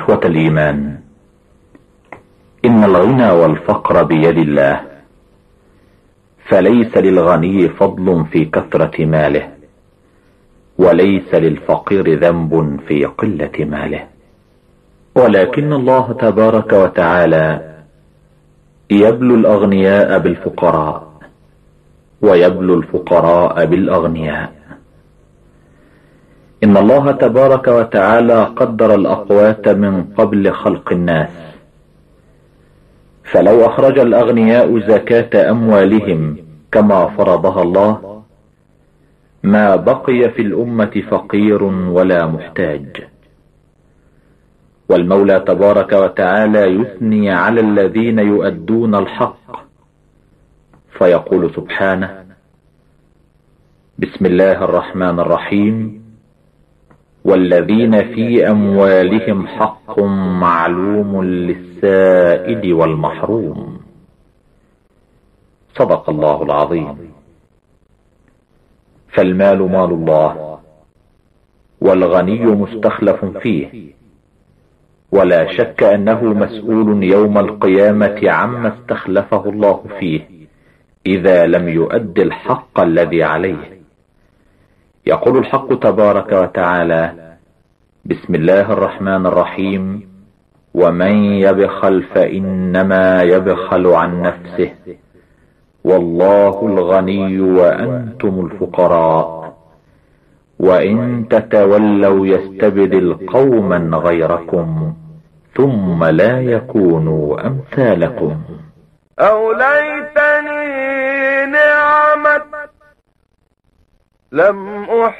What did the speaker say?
إخوة الإيمان، إن الغنى والفقر بيد الله، فليس للغني فضل في كثرة ماله، وليس للفقير ذنب في قلة ماله، ولكن الله تبارك وتعالى يبلو الأغنياء بالفقراء، ويبلو الفقراء بالأغنياء. إن الله تبارك وتعالى قدر الأقوات من قبل خلق الناس، فلو أخرج الأغنياء زكاة أموالهم كما فرضها الله ما بقي في الأمة فقير ولا محتاج. والمولى تبارك وتعالى يثني على الذين يؤدون الحق فيقول سبحانه: بسم الله الرحمن الرحيم: والذين في أموالهم حق معلوم للسائل والمحروم. صدق الله العظيم. فالمال مال الله، والغني مستخلف فيه، ولا شك أنه مسؤول يوم القيامة عما استخلفه الله فيه إذا لم يؤد الحق الذي عليه. يقول الحق تبارك وتعالى: بسم الله الرحمن الرحيم: ومن يبخل فإنما يبخل عن نفسه، والله الغني وأنتم الفقراء، وإن تتولوا يستبدل قوما غيركم ثم لا يكونوا أمثالكم. أوليتني نعمة لم